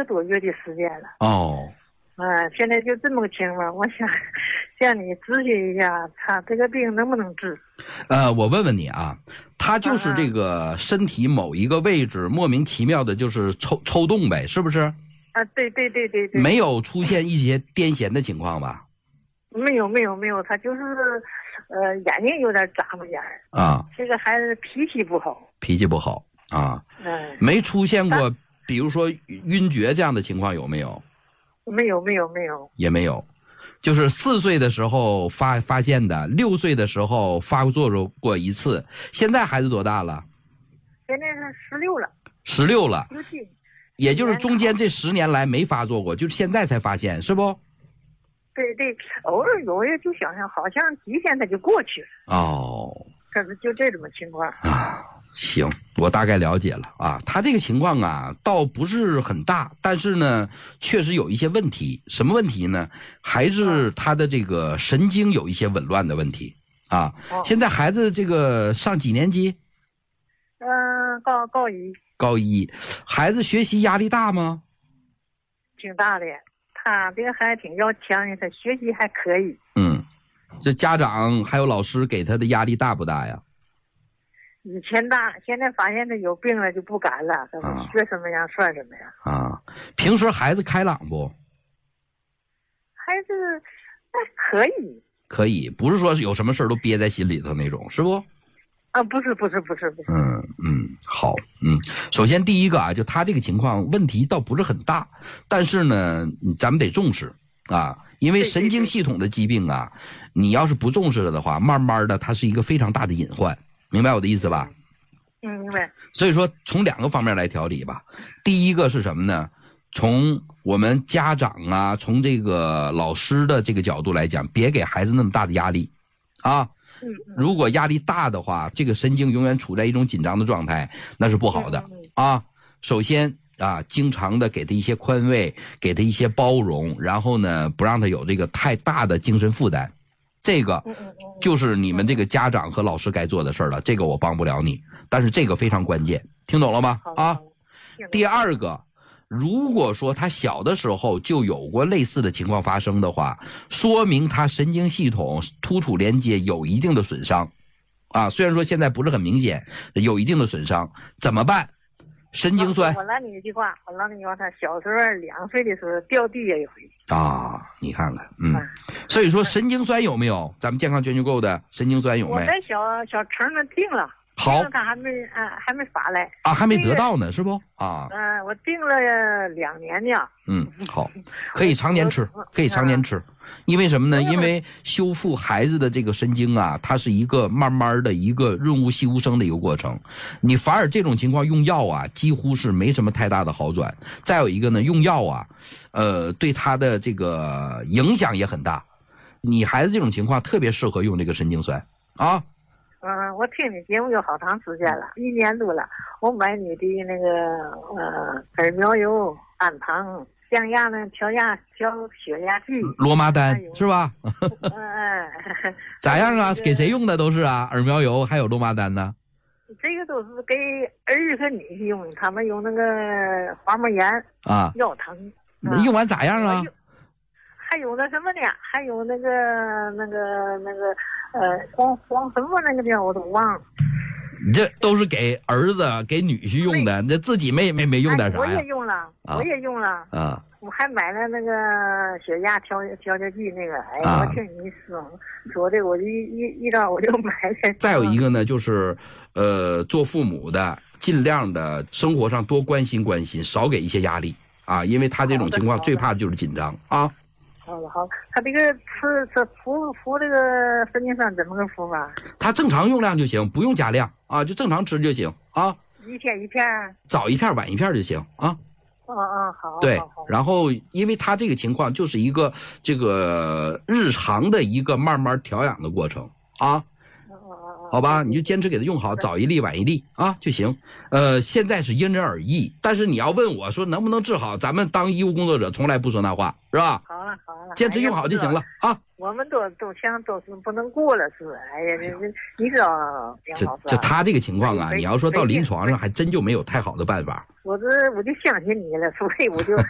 个多月的时间了。 哦， 现在就这么个情况，我想向你咨询一下，他这个病能不能治？ 我问问你啊，他就是这个身体某一个位置莫名其妙的，就是抽动呗，是不是？ 对， 没有出现一些癫痫的情况吧？ 没有，他就是眼睛有点眨巴眼啊。 这个孩子脾气不好啊。没出现过，比如说晕厥这样的情况有没有？ 没有， 也没有。就是4岁的时候发现的，6岁的时候发作过一次。现在孩子多大了？ 现在是16了。 16了，也就是中间这10年来没发作过，就是现在才发现，是不？ 对，偶尔有也就想想，好像几天他就过去了。 哦， 可是就这种情况啊。行，我大概了解了啊。他这个情况啊，倒不是很大，但是呢，确实有一些问题。什么问题呢？还是他的这个神经有一些紊乱的问题啊。现在孩子这个上几年级？ 高一。 高一，孩子学习压力大吗？ 挺大的，他这个还挺要强的，他学习还可以。 这家长还有老师给他的压力大不大呀？ 以前大，现在发现他有病了就不敢了，学什么样算什么样啊。平时孩子开朗不？ 孩子还可以，不是说有什么事都憋在心里头那种，是不？ 不是。 好，首先第一个啊，就他这个情况问题倒不是很大，但是呢，咱们得重视啊，因为神经系统的疾病啊，你要是不重视了的话，慢慢的它是一个非常大的隐患，明白我的意思吧？ 明白。 所以说从2个方面来调理吧。第一个是什么呢？从我们家长啊，从这个老师的这个角度来讲，别给孩子那么大的压力啊。如果压力大的话，这个神经永远处在一种紧张的状态，那是不好的啊。首先啊，经常的给他一些宽慰，给他一些包容，然后呢，不让他有这个太大的精神负担。这个就是你们这个家长和老师该做的事了，这个我帮不了你，但是这个非常关键，听懂了吗？啊。第2个，如果说他小的时候就有过类似的情况发生的话，说明他神经系统突触连接有一定的损伤啊。虽然说现在不是很明显，有一定的损伤，怎么办？神经酸。 我让你一句话，他小时候2岁的时候掉地下一回啊，你看看，所以说神经酸有没有？咱们健康全球购的神经酸有没有？ 我在小城那定了。 好， 他还没发来啊，还没得到呢，是不？啊， 我定了2年呢。 好，可以常年吃，因为什么呢？因为修复孩子的这个神经啊，它是一个慢慢的一个润物细无声的一个过程。你反而这种情况用药啊，几乎是没什么太大的好转。再有一个呢，用药啊，对他的这个影响也很大。你孩子这种情况特别适合用这个神经酸啊。 我听你节目有好长时间了，1年多了。我买你的那个耳苗油、氨糖、降压呢、调血压计、 罗麻丹是吧？咋样啊？给谁用的都是啊？耳苗油还有罗麻丹呢？ 这个都是给儿子和女婿用，他们有那个滑膜炎啊、腰疼。 那用完咋样啊？ 还有那什么呢？还有那个黄什么那个叫我都忘了。 这都是给儿子给女婿用的，那自己没用点啥呀？ 我也用了啊！我还买了那个血压调节剂那个，我听你说的，我就一照我就买了。 再有一个呢，就是做父母的尽量的生活上多关心关心，少给一些压力啊，因为他这种情况最怕的就是紧张啊。 好，他这个服这个神经酸怎么个服法？ 他正常用量就行，不用加量啊，就正常吃就行啊。 一天一片， 早一片晚一片就行啊。 好。 对，然后因为他这个情况就是一个这个日常的一个慢慢调养的过程啊。好吧，你就坚持给他用好，早一粒晚一粒啊就行。现在是因人而异，但是你要问我说能不能治好，咱们当医务工作者从来不说那话，是吧？ 好了， 坚持用好就行了啊。 我们都想都是不能过了是，哎呀，你知道梁老师。 就他这个情况啊，你要说到临床上还真就没有太好的办法。 我就相信你了，所以我就